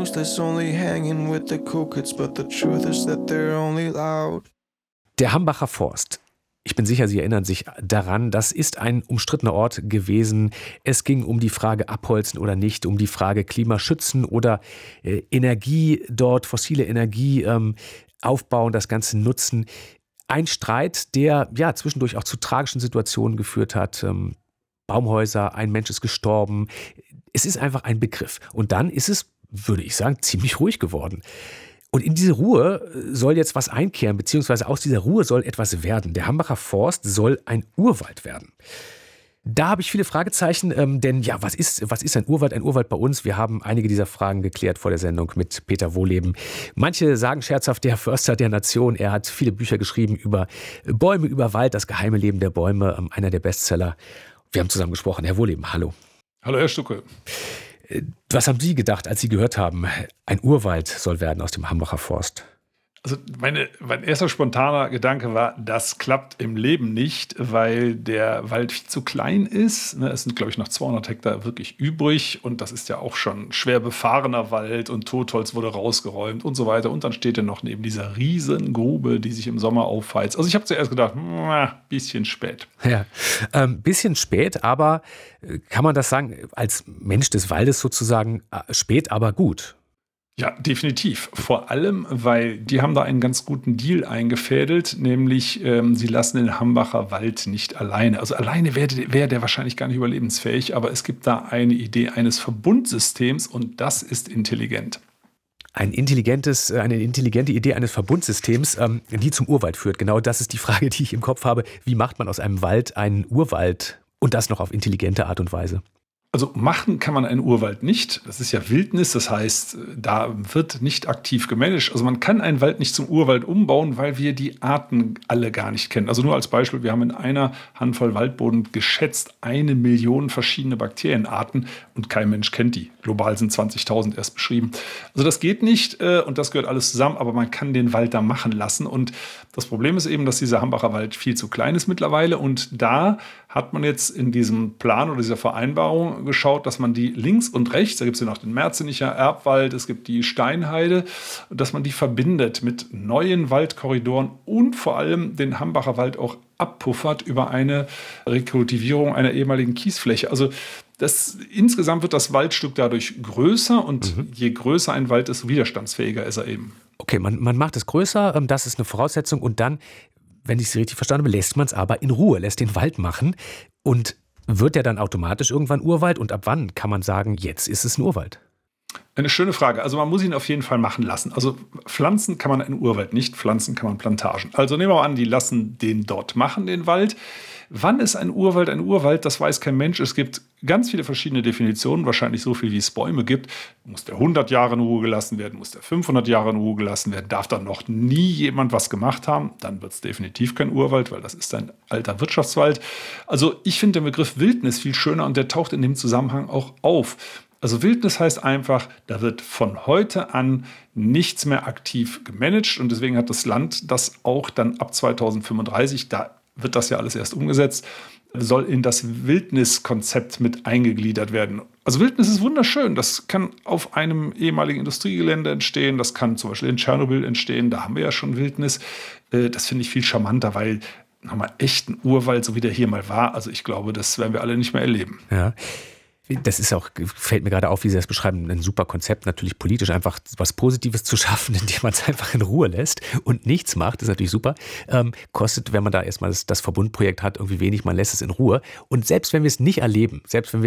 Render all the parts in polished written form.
useless, only hanging with the cool kids, but the truth is that they're only loud. Der Hambacher Forst. Ich bin sicher, Sie erinnern sich daran, das ist ein umstrittener Ort gewesen. Es ging um die Frage Abholzen oder nicht, um die Frage Klimaschützen oder Energie dort, fossile Energie aufbauen, das Ganze nutzen. Ein Streit, der ja zwischendurch auch zu tragischen Situationen geführt hat. Baumhäuser, ein Mensch ist gestorben. Es ist einfach ein Begriff. Und dann ist es, würde ich sagen, ziemlich ruhig geworden. Und in diese Ruhe soll jetzt was einkehren, beziehungsweise aus dieser Ruhe soll etwas werden. Der Hambacher Forst soll ein Urwald werden. Da habe ich viele Fragezeichen, denn ja, was ist ein Urwald? Ein Urwald bei uns? Wir haben einige dieser Fragen geklärt vor der Sendung mit Peter Wohleben. Manche sagen scherzhaft, der Förster der Nation. Er hat viele Bücher geschrieben über Bäume, über Wald, das geheime Leben der Bäume, einer der Bestseller. Wir haben zusammen gesprochen. Herr Wohleben, hallo. Hallo, Herr Stucke. Was haben Sie gedacht, als Sie gehört haben, ein Urwald soll werden aus dem Hambacher Forst? Also mein erster spontaner Gedanke war, das klappt im Leben nicht, weil der Wald viel zu klein ist. Es sind, glaube ich, noch 200 Hektar wirklich übrig und das ist ja auch schon schwer befahrener Wald und Totholz wurde rausgeräumt und so weiter. Und dann steht er noch neben dieser Riesengrube, die sich im Sommer aufheizt. Also ich habe zuerst gedacht, bisschen spät. Ja, bisschen spät, aber kann man das sagen, als Mensch des Waldes sozusagen, spät, aber gut? Ja, definitiv. Vor allem, weil die haben da einen ganz guten Deal eingefädelt, nämlich sie lassen den Hambacher Wald nicht alleine. Also alleine wäre der wahrscheinlich gar nicht überlebensfähig, aber es gibt da eine Idee eines Verbundsystems und das ist intelligent. Eine intelligente Idee eines Verbundsystems, die zum Urwald führt. Genau das ist die Frage, die ich im Kopf habe. Wie macht man aus einem Wald einen Urwald und das noch auf intelligente Art und Weise? Also machen kann man einen Urwald nicht. Das ist ja Wildnis, das heißt, da wird nicht aktiv gemanagt. Also man kann einen Wald nicht zum Urwald umbauen, weil wir die Arten alle gar nicht kennen. Also nur als Beispiel, wir haben in einer Handvoll Waldboden geschätzt 1 Million verschiedene Bakterienarten und kein Mensch kennt die. Global sind 20.000 erst beschrieben. Also das geht nicht und das gehört alles zusammen, aber man kann den Wald da machen lassen. Und das Problem ist eben, dass dieser Hambacher Wald viel zu klein ist mittlerweile und da hat man jetzt in diesem Plan oder dieser Vereinbarung geschaut, dass man die links und rechts, da gibt es ja noch den Merzenicher Erbwald, es gibt die Steinheide, dass man die verbindet mit neuen Waldkorridoren und vor allem den Hambacher Wald auch abpuffert über eine Rekultivierung einer ehemaligen Kiesfläche. Also insgesamt wird das Waldstück dadurch größer und je größer ein Wald ist, widerstandsfähiger ist er eben. Okay, man macht es größer, das ist eine Voraussetzung und dann, wenn ich es richtig verstanden habe, lässt man es aber in Ruhe, lässt den Wald machen und wird der dann automatisch irgendwann Urwald und ab wann kann man sagen, jetzt ist es ein Urwald? Eine schöne Frage. Also man muss ihn auf jeden Fall machen lassen. Also pflanzen kann man einen Urwald nicht, pflanzen kann man Plantagen. Also nehmen wir mal an, die lassen den dort machen, den Wald. Wann ist ein Urwald ein Urwald? Das weiß kein Mensch. Es gibt ganz viele verschiedene Definitionen, wahrscheinlich so viel, wie es Bäume gibt. Muss der 100 Jahre in Ruhe gelassen werden? Muss der 500 Jahre in Ruhe gelassen werden? Darf da noch nie jemand was gemacht haben? Dann wird es definitiv kein Urwald, weil das ist ein alter Wirtschaftswald. Also ich finde den Begriff Wildnis viel schöner und der taucht in dem Zusammenhang auch auf. Also Wildnis heißt einfach, da wird von heute an nichts mehr aktiv gemanagt und deswegen hat das Land das auch dann ab 2035, da wird das ja alles erst umgesetzt, soll in das Wildniskonzept mit eingegliedert werden. Also Wildnis ist wunderschön, das kann auf einem ehemaligen Industriegelände entstehen, das kann zum Beispiel in Tschernobyl entstehen, da haben wir ja schon Wildnis. Das finde ich viel charmanter, weil nochmal echten Urwald, so wie der hier mal war, also ich glaube, das werden wir alle nicht mehr erleben. Ja. Das ist auch, fällt mir gerade auf, wie Sie das beschreiben, ein super Konzept, natürlich politisch einfach was Positives zu schaffen, indem man es einfach in Ruhe lässt und nichts macht, ist natürlich super. Kostet, wenn man da erstmal das Verbundprojekt hat, irgendwie wenig, man lässt es in Ruhe. Und selbst wenn wir es nicht erleben,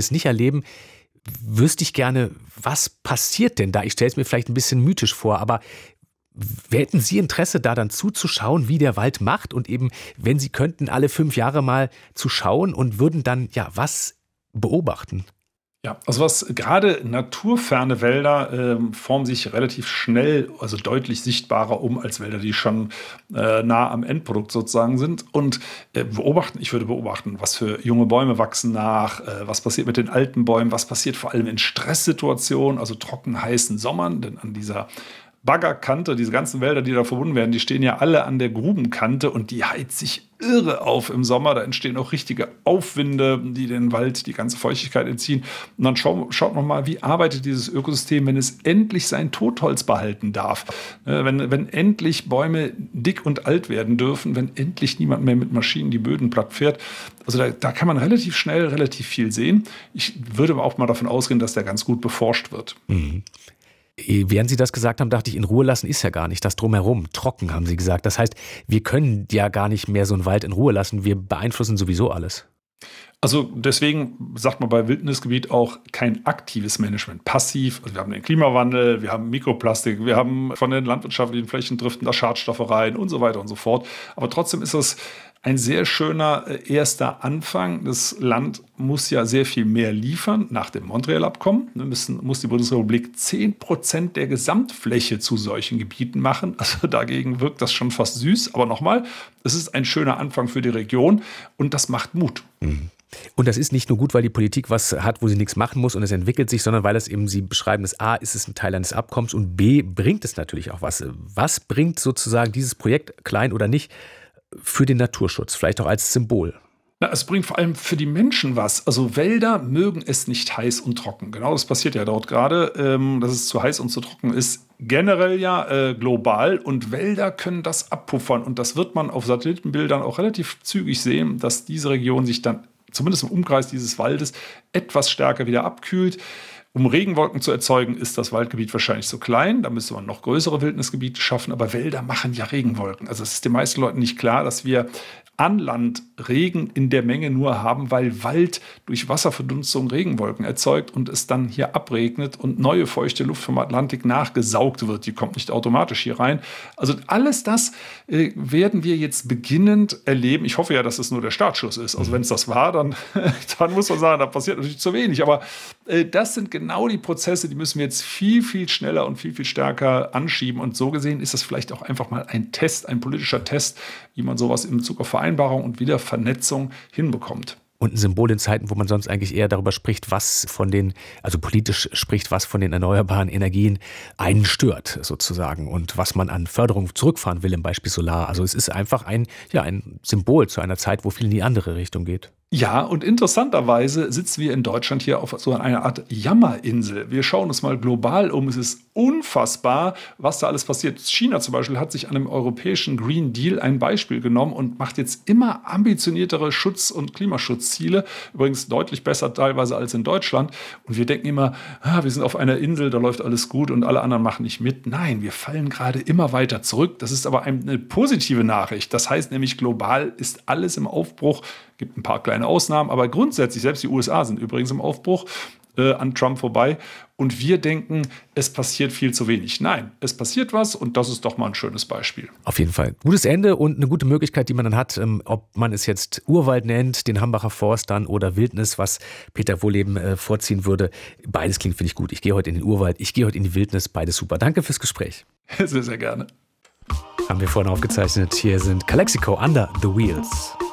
wüsste ich gerne, was passiert denn da? Ich stelle es mir vielleicht ein bisschen mythisch vor, aber hätten Sie Interesse, da dann zuzuschauen, wie der Wald macht und eben, wenn Sie könnten, alle 5 Jahre mal zu schauen und würden dann, ja, was beobachten? Ja, also was gerade naturferne Wälder formen sich relativ schnell, also deutlich sichtbarer als Wälder, die schon nah am Endprodukt sozusagen sind. Und ich würde beobachten, was für junge Bäume wachsen nach, was passiert mit den alten Bäumen, was passiert vor allem in Stresssituationen, also trocken heißen Sommern, denn an dieser Baggerkante, diese ganzen Wälder, die da verbunden werden, die stehen ja alle an der Grubenkante und die heizt sich irre auf im Sommer. Da entstehen auch richtige Aufwinde, die den Wald die ganze Feuchtigkeit entziehen. Und dann schaut man mal, wie arbeitet dieses Ökosystem, wenn es endlich sein Totholz behalten darf. Wenn endlich Bäume dick und alt werden dürfen, wenn endlich niemand mehr mit Maschinen die Böden platt fährt. Also da kann man relativ schnell relativ viel sehen. Ich würde aber auch mal davon ausgehen, dass der ganz gut beforscht wird. Mhm. Während Sie das gesagt haben, dachte ich, in Ruhe lassen ist ja gar nicht. Das Drumherum, trocken, haben Sie gesagt. Das heißt, wir können ja gar nicht mehr so einen Wald in Ruhe lassen. Wir beeinflussen sowieso alles. Also deswegen sagt man bei Wildnisgebiet auch kein aktives Management, passiv. Also wir haben den Klimawandel, wir haben Mikroplastik, wir haben von den landwirtschaftlichen Flächen driften da Schadstoffe rein und so weiter und so fort. Aber trotzdem ist es ein sehr schöner erster Anfang. Das Land muss ja sehr viel mehr liefern nach dem Montreal-Abkommen. Muss die Bundesrepublik 10% der Gesamtfläche zu solchen Gebieten machen. Also dagegen wirkt das schon fast süß. Aber nochmal, es ist ein schöner Anfang für die Region und das macht Mut. Und das ist nicht nur gut, weil die Politik was hat, wo sie nichts machen muss und es entwickelt sich, sondern weil es eben, Sie beschreiben es, A, ist es ein Teil eines Abkommens und B, bringt es natürlich auch was. Was bringt sozusagen dieses Projekt, klein oder nicht, für den Naturschutz, vielleicht auch als Symbol? Es bringt vor allem für die Menschen was. Also Wälder mögen es nicht heiß und trocken. Genau das passiert ja dort gerade, dass es zu heiß und zu trocken ist. Generell ja global und Wälder können das abpuffern. Und das wird man auf Satellitenbildern auch relativ zügig sehen, dass diese Region sich dann zumindest im Umkreis dieses Waldes etwas stärker wieder abkühlt. Um Regenwolken zu erzeugen, ist das Waldgebiet wahrscheinlich so klein. Da müsste man noch größere Wildnisgebiete schaffen. Aber Wälder machen ja Regenwolken. Also es ist den meisten Leuten nicht klar, dass wir an Land Regen in der Menge nur haben, weil Wald durch Wasserverdunstung Regenwolken erzeugt und es dann hier abregnet und neue feuchte Luft vom Atlantik nachgesaugt wird. Die kommt nicht automatisch hier rein. Also alles das werden wir jetzt beginnend erleben. Ich hoffe ja, dass es nur der Startschuss ist. Also wenn es das war, dann muss man sagen, da passiert natürlich zu wenig. Aber das sind genau die Prozesse, die müssen wir jetzt viel, viel schneller und viel, viel stärker anschieben. Und so gesehen ist das vielleicht auch einfach mal ein Test, ein politischer Test, wie man sowas in Bezug auf Vereinbarung und Wiedervernetzung hinbekommt. Und ein Symbol in Zeiten, wo man sonst eigentlich eher darüber spricht, was von den, also politisch spricht, was von den erneuerbaren Energien einen stört sozusagen und was man an Förderung zurückfahren will, im Beispiel Solar. Also es ist einfach ein Symbol zu einer Zeit, wo viel in die andere Richtung geht. Ja, und interessanterweise sitzen wir in Deutschland hier auf so einer Art Jammerinsel. Wir schauen uns mal global um. Es ist unfassbar, was da alles passiert. China zum Beispiel hat sich an einem europäischen Green Deal ein Beispiel genommen und macht jetzt immer ambitioniertere Schutz- und Klimaschutzziele. Übrigens deutlich besser teilweise als in Deutschland. Und wir denken immer, wir sind auf einer Insel, da läuft alles gut und alle anderen machen nicht mit. Nein, wir fallen gerade immer weiter zurück. Das ist aber eine positive Nachricht. Das heißt nämlich, global ist alles im Aufbruch. Gibt ein paar kleine Ausnahmen, aber grundsätzlich, selbst die USA sind übrigens im Aufbruch an Trump vorbei. Und wir denken, es passiert viel zu wenig. Nein, es passiert was und das ist doch mal ein schönes Beispiel. Auf jeden Fall. Gutes Ende und eine gute Möglichkeit, die man dann hat, ob man es jetzt Urwald nennt, den Hambacher Forst dann oder Wildnis, was Peter Wohlleben vorziehen würde. Beides klingt, finde ich, gut. Ich gehe heute in den Urwald, ich gehe heute in die Wildnis. Beides super. Danke fürs Gespräch. Sehr, sehr gerne. Haben wir vorhin aufgezeichnet. Hier sind Calexico, Under the Wheels.